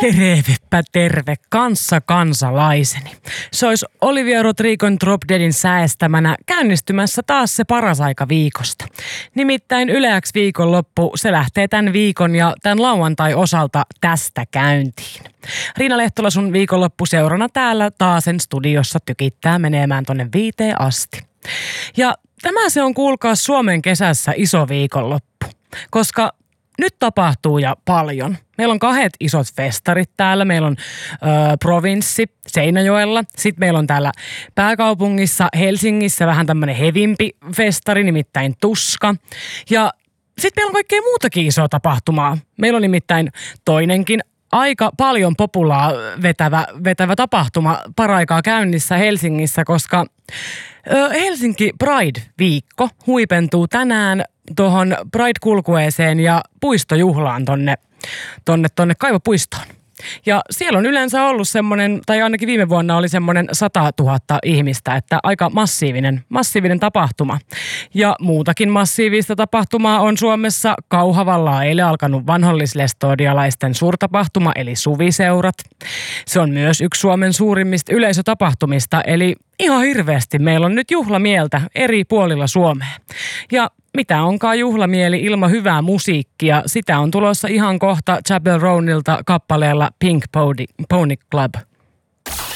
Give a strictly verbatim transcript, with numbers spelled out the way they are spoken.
Tervepä terve kanssa kansalaiseni. Se olisi Olivia Rodrigon Drop Deadin säestämänä käynnistymässä taas se paras aika viikosta. Nimittäin Yle X viikonloppu, se lähtee tämän viikon ja tämän lauantai osalta tästä käyntiin. Riina Lehtola sun viikonloppuseurana täällä taasen studiossa tykittää menemään tonne viiteen asti. Ja tämä se on kuulkaa Suomen kesässä iso viikonloppu, koska nyt tapahtuu ja paljon. Meillä on kahdet isot festarit täällä. Meillä on ö, provinssi Seinäjoella. Sitten meillä on täällä pääkaupungissa Helsingissä vähän tämmöinen hevimpi festari, nimittäin Tuska. Ja sitten meillä on kaikkea muutakin isoa tapahtumaa. Meillä on nimittäin toinenkin aika paljon populaa vetävä, vetävä tapahtuma paraikaa käynnissä Helsingissä, koska ö, Helsinki Pride-viikko huipentuu tänään tuohon Pride-kulkueeseen ja puistojuhlaan tonne, tonne, tonne Kaivopuistoon. Ja siellä on yleensä ollut semmoinen, tai ainakin viime vuonna oli semmoinen satatuhatta ihmistä, että aika massiivinen, massiivinen tapahtuma. Ja muutakin massiivista tapahtumaa on Suomessa. Kauhavalla on eilen alkanut vanhollislestodialaisten suurtapahtuma, eli suviseurat. Se on myös yksi Suomen suurimmista yleisötapahtumista, eli ihan hirveästi meillä on nyt juhlamieltä eri puolilla Suomea. Ja mitä onkaan juhlamieli ilman hyvää musiikkia, sitä on tulossa ihan kohta Chapel Roanilta kappaleella Pink Pony, Pony Club.